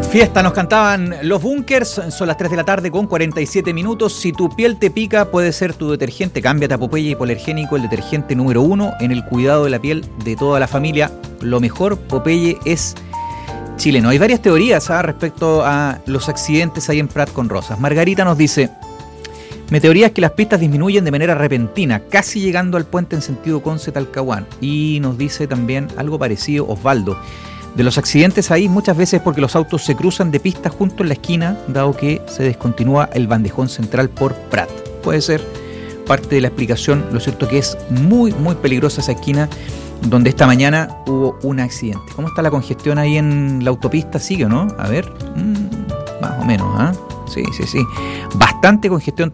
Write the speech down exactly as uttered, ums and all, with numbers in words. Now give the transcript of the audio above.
Fiesta, nos cantaban Los Bunkers. Son las tres de la tarde con cuarenta y siete minutos. Si tu piel te pica, puede ser tu detergente. Cámbiate a Popeye Hipoalergénico, el detergente número uno en el cuidado de la piel de toda la familia. Lo mejor, Popeye es chileno. Hay varias teorías ¿ah? respecto a los accidentes ahí en Prat con Rosas. Margarita nos dice: mi teoría es que las pistas disminuyen de manera repentina, casi llegando al puente en sentido Conce-Talcahuano. Y nos dice también algo parecido Osvaldo: de los accidentes ahí muchas veces porque los autos se cruzan de pista junto en la esquina, dado que se descontinúa el bandejón central por Prat. Puede ser parte de la explicación. Lo cierto que es muy, muy peligrosa esa esquina donde esta mañana hubo un accidente. ¿Cómo está la congestión ahí en la autopista? ¿Sigue o no? A ver, mmm, más o menos, ¿ah? ¿eh? Sí, sí, sí. Bastante congestión